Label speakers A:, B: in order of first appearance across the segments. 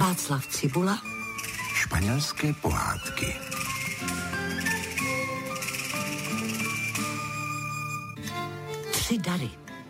A: Václav Cibula.
B: Španělské pohádky.
A: Tři dary.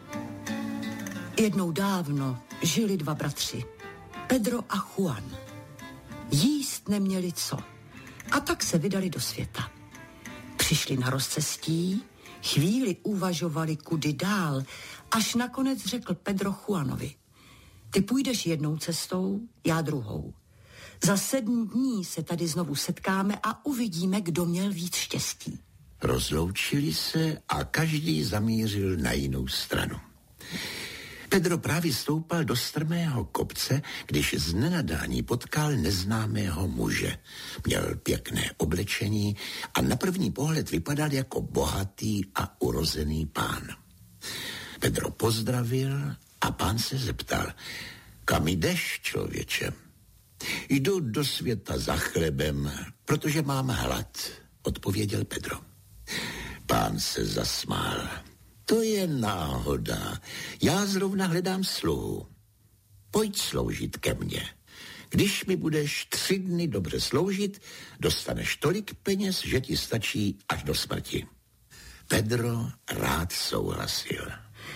A: Jednou dávno žili dva bratři, Pedro a Juan. Jíst neměli co a tak se vydali do světa. Přišli na rozcestí, chvíli uvažovali, kudy dál, až nakonec řekl Pedro Juanovi: ty půjdeš jednou cestou, já druhou. Za 7 dní se tady znovu setkáme a uvidíme, kdo měl víc štěstí.
B: Rozloučili se a každý zamířil na jinou stranu. Pedro právě stoupal do strmého kopce, když z nenadání potkal neznámého muže. Měl pěkné oblečení a na první pohled vypadal jako bohatý a urozený pán. Pedro pozdravil a pán se zeptal: kam jdeš, člověče? Jdu do světa za chlebem, protože mám hlad, odpověděl Pedro. Pán se zasmál. To je náhoda. Já zrovna hledám sluhu. Pojď sloužit ke mně. Když mi budeš 3 dny dobře sloužit, dostaneš tolik peněz, že ti stačí až do smrti. Pedro rád souhlasil.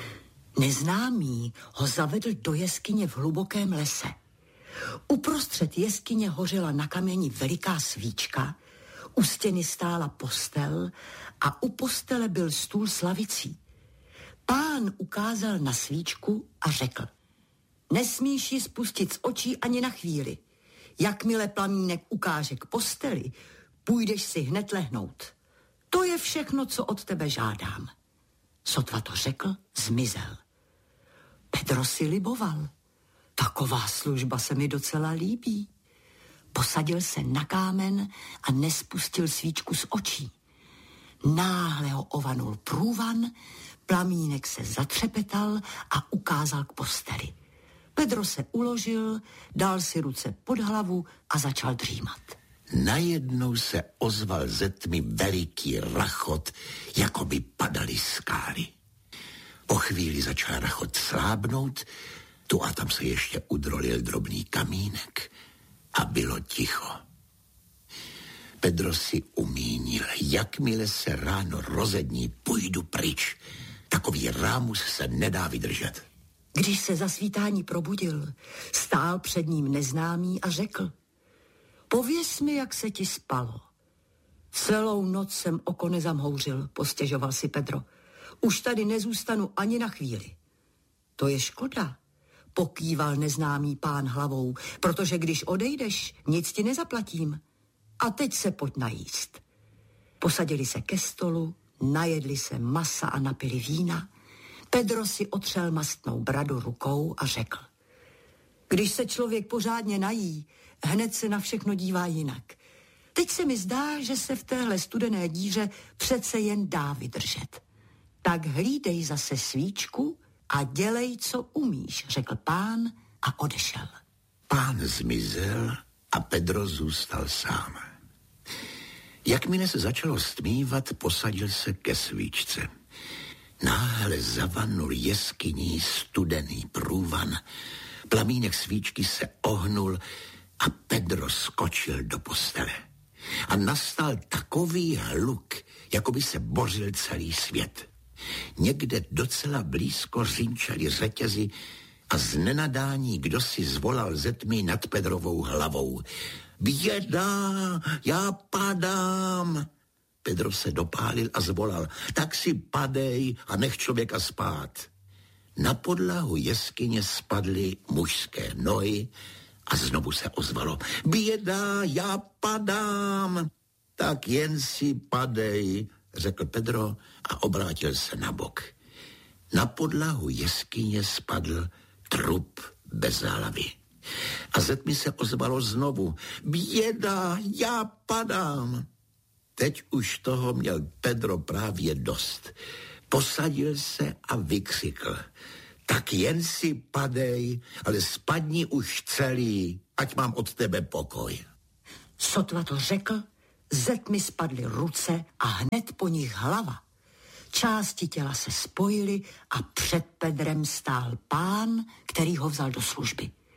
A: Neznámý ho zavedl do jeskyně v hlubokém lese. Uprostřed jeskyně hořela na kameni veliká svíčka, u stěny stála postel a u postele byl stůl s lavicí. Pán ukázal na svíčku a řekl: nesmíš ji spustit z očí ani na chvíli. Jakmile plamínek ukáže k posteli, půjdeš si hned lehnout. To je všechno, co od tebe žádám. Sotva to řekl, zmizel. Pedro si liboval. Taková služba se mi docela líbí. Posadil se na kámen a nespustil svíčku z očí. Náhle ho ovanul průvan, plamínek se zatřepetal a ukázal k posteli. Pedro se uložil, dal si ruce pod hlavu a začal dřímat.
B: Najednou se ozval ze tmy veliký rachot, jako by padaly skály. Po chvíli začal rachot slábnout, tu a tam se ještě udrolil drobný kamínek a bylo ticho. Pedro si umínil, jakmile se ráno rozední, půjdu pryč. Takový rámus se nedá vydržet.
A: Když se za svítání probudil, stál před ním neznámý a řekl: pověz mi, jak se ti spalo. Celou noc jsem oko nezamhouřil, postěžoval si Pedro. Už tady nezůstanu ani na chvíli. To je škoda, pokýval neznámý pán hlavou, protože když odejdeš, nic ti nezaplatím. A teď se pojď najíst. Posadili se ke stolu, najedli se masa a napili vína. Pedro si otřel mastnou bradu rukou a řekl: když se člověk pořádně nají, hned se na všechno dívá jinak. Teď se mi zdá, že se v téhle studené díře přece jen dá vydržet. Tak hlídej zase svíčku a dělej, co umíš, řekl pán a odešel.
B: Pán zmizel a Pedro zůstal sám. Jakmile se začalo stmívat, posadil se ke svíčce. Náhle zavanul jeskyní studený průvan, plamínek svíčky se ohnul a Pedro skočil do postele. A nastal takový hluk, jako by se bořil celý svět. Někde docela blízko řinčali řetězy a z nenadání kdo si zvolal ze tmy nad Pedrovou hlavou: běda, já padám. Pedro se dopálil a zvolal: tak si padej a nech člověka spát. Na podlahu jeskyně spadly mužské nohy a znovu se ozvalo: běda, já padám. Tak jen si padej, řekl Pedro a obrátil se na bok. Na podlahu jeskyně spadl trup bez hlavy. A ze tmy se ozvalo znovu: běda, já padám. Teď už toho měl Pedro právě dost. Posadil se a vykřikl: tak jen si padej, ale spadni už celý, ať mám od tebe pokoj.
A: Sotva to řekl, ze tmy spadly ruce a hned po nich hlava. Části těla se spojily a před Pedrem stál pán, který ho vzal do služby.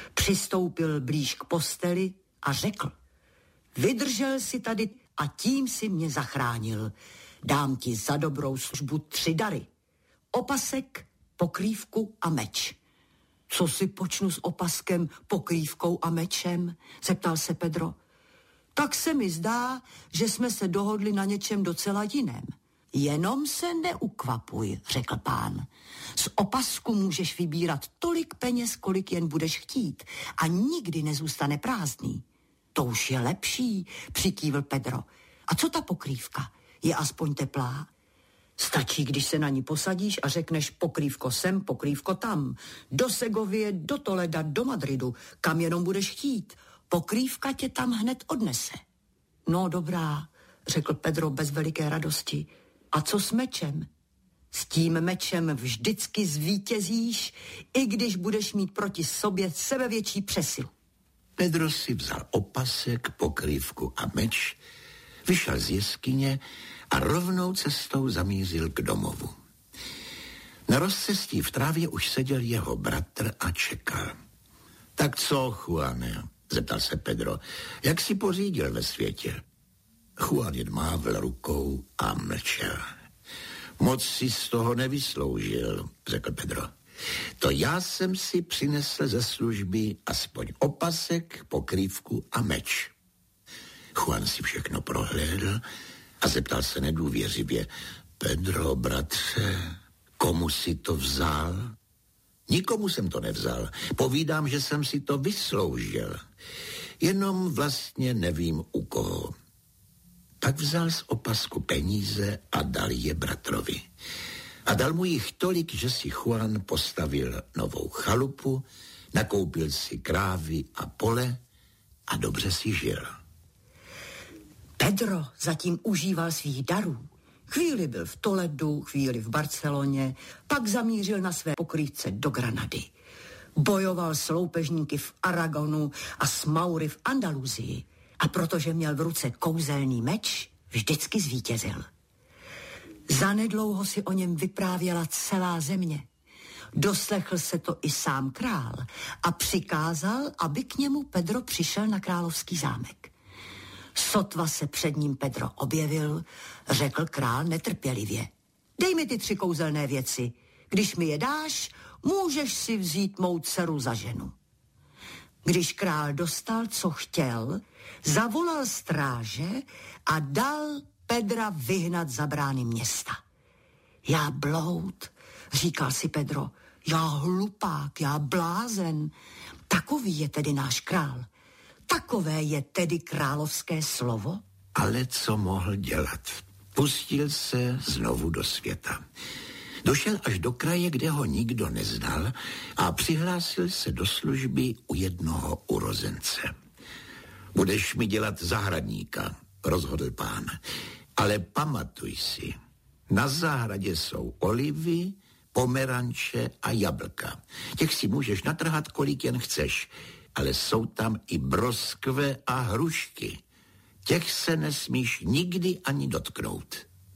A: Přistoupil blíž k posteli a řekl: vydržel si tady a tím si mě zachránil. Dám ti za dobrou službu 3 dary. Opasek, pokrývku a meč. Co si počnu s opaskem, pokrývkou a mečem? Zeptal se Pedro. Tak se mi zdá, že jsme se dohodli na něčem docela jiném. Jenom se neukvapuj, řekl pán. Z opasku můžeš vybírat tolik peněz, kolik jen budeš chtít a nikdy nezůstane prázdný. To už je lepší, přikývl Pedro. A co ta pokrývka? Je aspoň teplá? Stačí, když se na ní posadíš a řekneš pokrývko sem, pokrývko tam. Do Segovie, do Toleda, do Madridu, kam jenom budeš chtít. Pokrývka tě tam hned odnese. No dobrá, řekl Pedro bez veliké radosti. A co s mečem? S tím mečem vždycky zvítězíš, i když budeš mít proti sobě sebevětší přesilu.
B: Pedro si vzal opasek, pokrývku a meč, vyšel z jeskyně a rovnou cestou zamířil k domovu. Na rozcestí v trávě už seděl jeho bratr a čekal. Tak co, Juane? Zeptal se Pedro. Jak si pořídil ve světě? Juan jen mávl rukou a mlčel. Moc si z toho nevysloužil, řekl Pedro. To já jsem si přinesl ze služby aspoň opasek, pokrývku a meč. Juan si všechno prohlédl a zeptal se nedůvěřivě. Pedro, bratře, komu si to vzal? Nikomu jsem to nevzal. Povídám, že jsem si to vysloužil. Jenom vlastně nevím u koho. Pak vzal z opasku peníze a dal je bratrovi. A dal mu jich tolik, že si Juan postavil novou chalupu, nakoupil si krávy a pole a dobře si žil.
A: Pedro zatím užíval svých darů. Chvíli byl v Toledu, chvíli v Barceloně, pak zamířil na své pokrývce do Granady. Bojoval s loupežníky v Aragonu a s Maury v Andaluzii. A protože měl v ruce kouzelný meč, vždycky zvítězil. Zanedlouho si o něm vyprávěla celá země. Doslechl se to i sám král a přikázal, aby k němu Pedro přišel na královský zámek. Sotva se před ním Pedro objevil, řekl král netrpělivě. Dej mi ty 3 kouzelné věci. Když mi je dáš, můžeš si vzít mou dceru za ženu. Když král dostal, co chtěl, zavolal stráže a dal Pedra vyhnat za brány města. Já bloud, říkal si Pedro, já hlupák, já blázen. Takový je tedy náš král. Takové je tedy královské slovo?
B: Ale co mohl dělat? Pustil se znovu do světa. Došel až do kraje, kde ho nikdo neznal a přihlásil se do služby u jednoho urozence. Budeš mi dělat zahradníka, rozhodl pán. Ale pamatuj si, na zahradě jsou olivy, pomeranče a jablka. Těch si můžeš natrhat, kolik jen chceš, ale jsou tam i broskve a hrušky. Těch se nesmíš nikdy ani dotknout.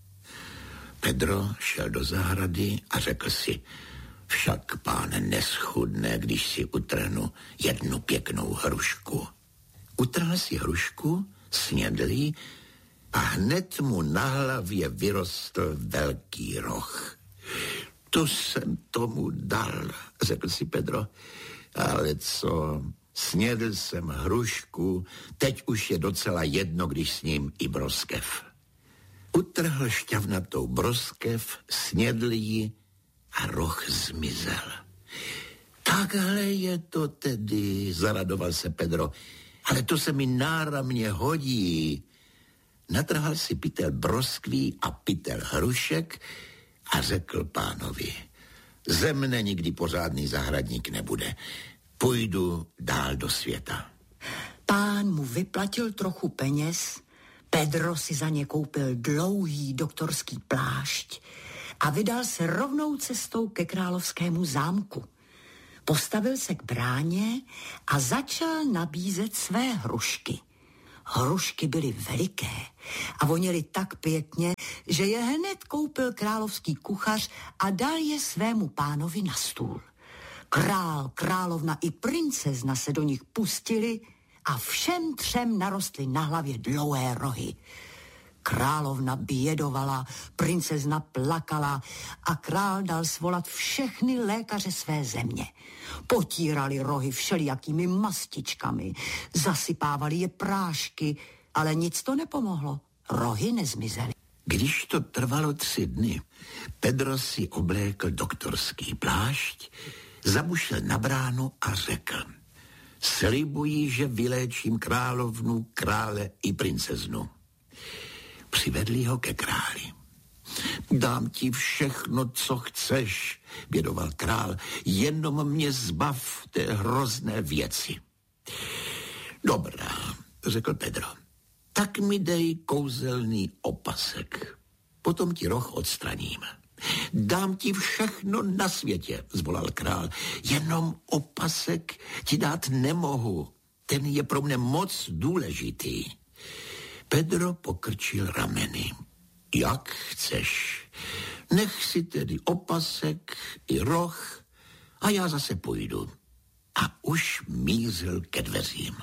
B: Pedro šel do zahrady a řekl si, však, páne, neschudne, když si utrhnu jednu pěknou hrušku. Utrhl si hrušku, snědl ji a hned mu na hlavě vyrostl velký roh. To jsem tomu dal, řekl si Pedro, ale co, snědl jsem hrušku, teď už je docela jedno, když s ním i broskev. Utrhl šťavnatou broskev, snědl ji a roh zmizel. Takhle je to tedy, zaradoval se Pedro, ale to se mi náramně hodí. Natrhal si pytel broskví a pytel hrušek a řekl pánovi, ze mne nikdy pořádný zahradník nebude. Půjdu dál do světa.
A: Pán mu vyplatil trochu peněz, Pedro si za ně koupil dlouhý doktorský plášť a vydal se rovnou cestou ke královskému zámku. Postavil se k bráně a začal nabízet své hrušky. Hrušky byly veliké a voněly tak pěkně, že je hned koupil královský kuchař a dal je svému pánovi na stůl. Král, královna i princezna se do nich pustili a všem třem narostly na hlavě dlouhé rohy. Královna bědovala, princezna plakala a král dal svolat všechny lékaře své země. Potírali rohy všelijakými mastičkami, zasypávali je prášky, ale nic to nepomohlo. Rohy nezmizely.
B: Když to trvalo 3 dny, Pedro si oblékl doktorský plášť, zabušil na bránu a řekl: slibuji, že vyléčím královnu, krále i princeznu. Přivedli ho ke králi. Dám ti všechno, co chceš, bědoval král, jenom mě zbav té hrozné věci. Dobrá, řekl Pedro, tak mi dej kouzelný opasek, potom ti roh odstraním. Dám ti všechno na světě, zvolal král, jenom opasek ti dát nemohu, ten je pro mne moc důležitý. Pedro pokrčil rameny. Jak chceš. Nech si tedy opasek i roh a já zase půjdu. A už mířil ke dveřím.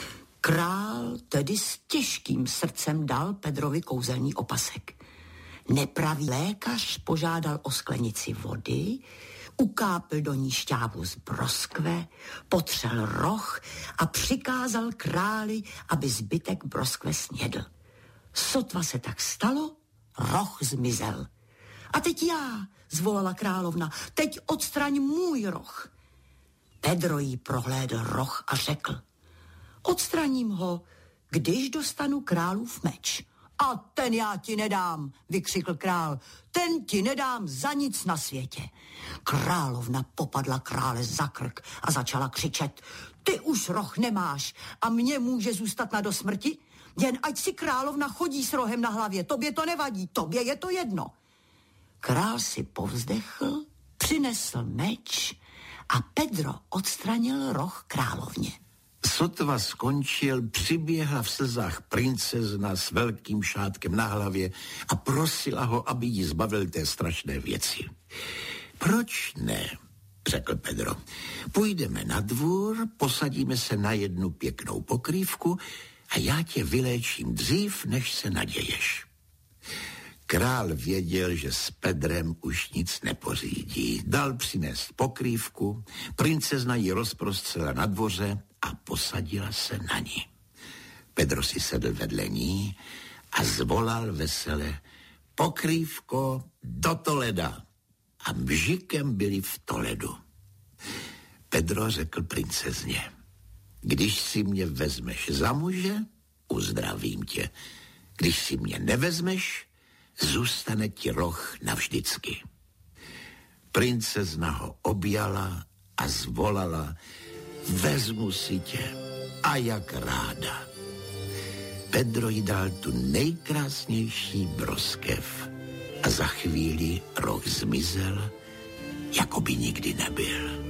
A: Král tedy s těžkým srdcem dal Pedrovi kouzelný opasek. Nepravý lékař požádal o sklenici vody, ukápil do ní šťávu z broskve, potřel roh a přikázal králi, aby zbytek broskve snědl. Sotva se tak stalo, roh zmizel. A teď já, zvolala královna, teď odstraň můj roh. Pedro jí prohlédl roh a řekl: odstraním ho, když dostanu králův meč. A ten já ti nedám, vykřikl král, ten ti nedám za nic na světě. Královna popadla krále za krk a začala křičet: ty už roh nemáš a mně může zůstat na dosmrti? Jen ať si královna chodí s rohem na hlavě, tobě to nevadí, tobě je to jedno. Král si povzdechl, přinesl meč a Pedro odstranil roh královně.
B: Sotva skončil, přiběhla v slzách princezna s velkým šátkem na hlavě a prosila ho, aby jí zbavil té strašné věci. Proč ne, řekl Pedro. Půjdeme na dvůr, posadíme se na jednu pěknou pokrývku a já tě vyléčím dřív, než se naděješ. Král věděl, že s Pedrem už nic nepořídí. Dal přinést pokrývku, princezna ji rozprostřela na dvoře a posadila se na ní. Pedro si sedl vedle ní a zvolal vesele: pokrývko do Toleda. A mžikem byli v Toledu. Pedro řekl princezně: když si mě vezmeš za muže, uzdravím tě. Když si mě nevezmeš, zůstane ti roh navždycky. Princezna ho objala a zvolala: vezmu si tě, a jak ráda. Pedro jí dal tu nejkrásnější broskev a za chvíli roh zmizel, jako by nikdy nebyl.